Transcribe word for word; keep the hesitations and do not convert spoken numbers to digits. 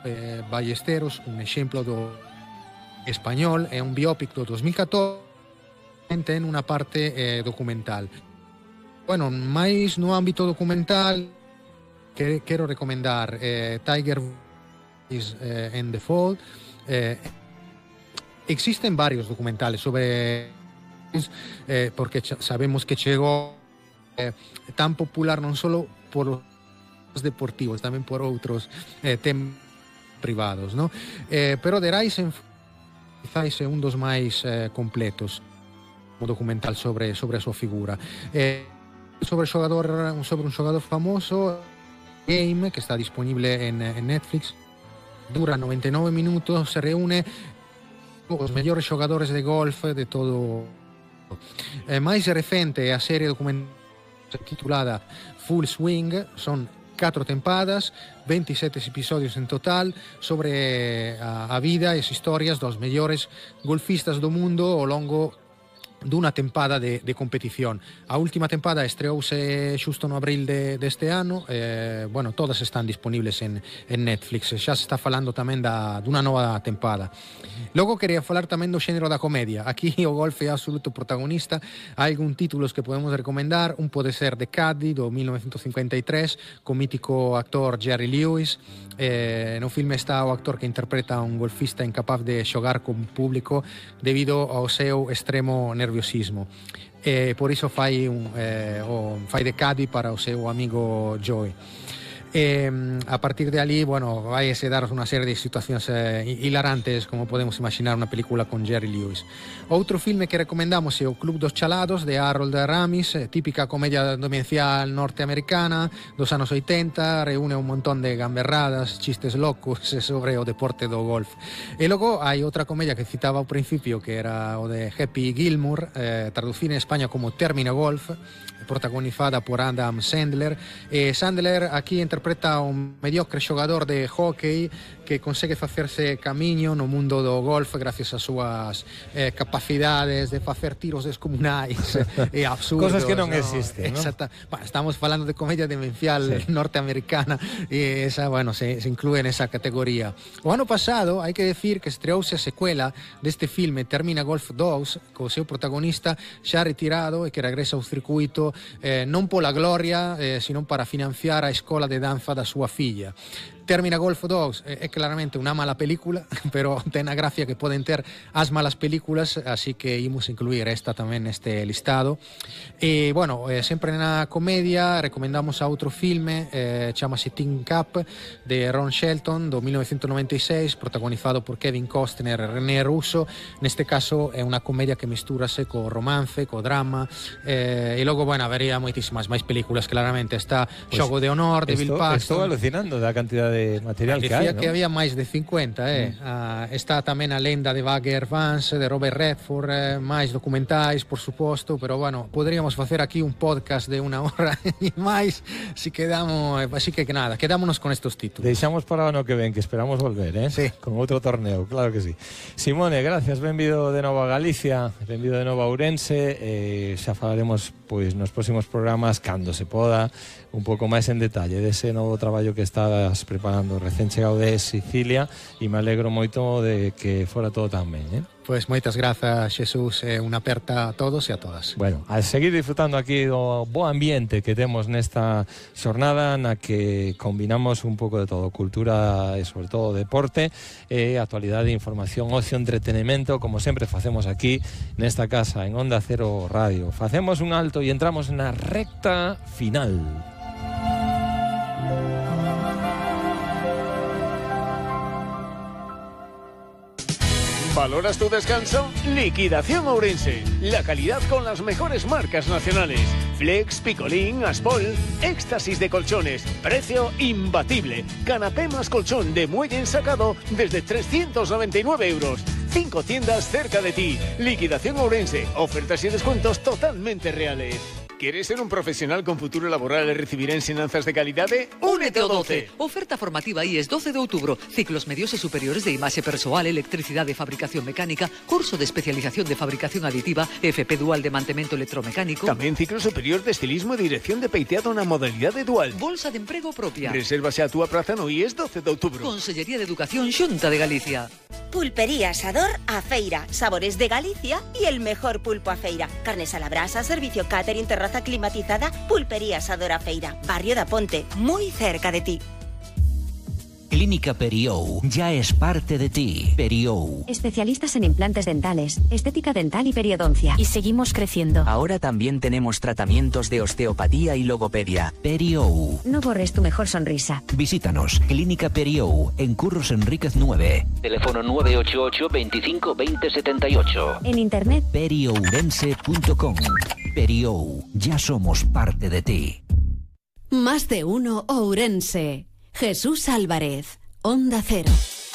eh, Ballesteros, un exemplo do español, é un biopic do dos mil catorce, ten unha parte eh, documental. Bueno, máis no ámbito documental, que, quero recomendar eh, Tiger is eh, in the Fall. Eh, existen varios documentales sobre eh, porque sabemos que chegou eh, tan popular non solo por os deportivos, tamén por outros eh, temas privados, ¿no? Eh, pero The Rise quizás é un dos máis eh, completos, un documental sobre sobre a súa figura. Eh, sobre xogador, sobre un xogador famoso, Game, que está disponible en, en Netflix, dura noventa e nove minutos, se reúne os mellores xogadores de golf de todo. Eh, máis recente é a serie documental titulada Full Swing, son catro tempadas, veintisiete episodios en total, sobre a, a vida e as historias dos mellores golfistas do mundo ao longo dunha tempada de, de competición. A última tempada estreouse xusto no abril de, deste ano. Eh, bueno, todas están disponibles en, en Netflix. Xa se está falando tamén da, dunha nova tempada. Logo quería falar tamén do xénero da comedia. Aquí o golf é absoluto protagonista. Hai algún títulos que podemos recomendar. Un pode ser The Caddy, do mil novecentos cincuenta e tres, co mítico actor Jerry Lewis. Eh, no filme está o actor que interpreta un golfista incapaz de xogar con público debido ao seu extremo nerviosismo. E por iso fai un, eh, o, fai de caddy para o seu amigo Joey. E, a partir de ali, bueno, vai a dar unha serie de situacións eh, hilarantes, como podemos imaginar unha película con Jerry Lewis. Outro filme que recomendamos é O Club dos Chalados, de Harold Ramis, eh, típica comedia demencial norteamericana dos anos oitenta, reúne un montón de gamberradas, chistes locos sobre o deporte do golf. E logo hai outra comedia que citaba ao principio, que era o de Happy Gilmore, eh, traducida en España como Termina Golf, protagonizada por Adam Sandler. E Sandler aquí interpreta un mediocre xogador de hockey que consegue facerse camiño no mundo do golf gracias ás súas eh, capacidades de facer tiros descomunais e absurdos. Cosas que non ¿no? existen, ¿no? Exacta. Bueno, estamos falando de comedia demencial sí. norteamericana e esa, bueno, se, se inclúe nesa categoría. O ano pasado, hai que decir que estreouse a secuela deste filme Termina Golf dous, co seu protagonista xa retirado e que regresa ao circuito eh, non pola gloria, eh, sino para financiar a escola de danza da súa filla. Termina Golf dous é claramente unha mala película, pero ten a gracia que poden ter as malas películas, así que imos incluir esta tamén neste listado. E, bueno, eh, sempre na comedia recomendamos a outro filme, eh, chamase Teen Cup, de Ron Shelton, do mil novecentos noventa e seis, protagonizado por Kevin Costner e René Russo. Neste caso é unha comedia que mistúrase co romance, co drama, eh, e logo, bueno, habería moitísimas máis películas, claramente. Está pues, Xogo de Honor, de Bill Paxton. Estou alucinando da cantidad de material que Decía hai, ¿no? que había máis de cincuenta, eh? Mm. Ah, está tamén a lenda de Bagger Vance, de Robert Redford, eh, máis documentais, por suposto, pero bueno, poderíamos facer aquí un podcast de unha hora e máis, si quedamos, así que nada, quedámonos con estos títulos. Deixamos para o ano que ven, que esperamos volver, eh? Sí. Con outro torneo, claro que sí. Simone, gracias, benvido de novo a Galicia, benvido de novo a Ourense, eh, xa falaremos pois nos próximos programas, cando se poda, un pouco máis en detalle dese novo traballo que estás preparando recén chegado de Sicilia, e me alegro moito de que fora todo tan ben, eh? Pois moitas grazas, Xesús, e unha aperta a todos e a todas. Bueno, a seguir disfrutando aquí do bo ambiente que temos nesta xornada na que combinamos un pouco de todo, cultura e sobre todo deporte, e actualidade, información, ocio, entretenimento, como sempre facemos aquí nesta casa en Onda Cero Radio. Facemos un alto e entramos na recta final. ¿Valoras tu descanso? Liquidación Ourense. La calidad con las mejores marcas nacionales. Flex, Picolín, Aspol. Éxtasis de colchones. Precio imbatible. Canapé más colchón de muelle ensacado desde trescientos noventa y nueve euros. Cinco tiendas cerca de ti. Liquidación Ourense. Ofertas y descuentos totalmente reales. ¿Quieres ser un profesional con futuro laboral y recibir enseñanzas de calidad? Únete ao doce. Oferta formativa I E S doce de outubro. Ciclos medios e superiores de imaxe persoal, electricidade e fabricación mecánica, curso de especialización de fabricación aditiva, F P dual de mantemento electromecánico. Tamén ciclo superior de estilismo e dirección de peiteado na modalidade dual. Bolsa de emprego propia. Resérvase a túa praza no I E S doce de outubro. Consellería de Educación Xunta de Galicia. Pulpería Asador a Feira. Sabores de Galicia y el mejor pulpo a feira. Carnes a la brasa, servicio catering, terraza climatizada. Pulpería Asador a Feira. Barrio da Ponte, muy cerca de ti. Clínica Periou ya es parte de ti. Periou. Especialistas en implantes dentales, estética dental y periodoncia. Y seguimos creciendo. Ahora también tenemos tratamientos de osteopatía y logopedia. Periou. No borres tu mejor sonrisa. Visítanos. Clínica Periou en Curros Enríquez nueve. Teléfono nueve ocho ocho, veinticinco, veinte, setenta y ocho. En internet periourense punto com. Periou. Ya somos parte de ti. Más de uno Ourense. Jesús Álvarez, Onda Cero.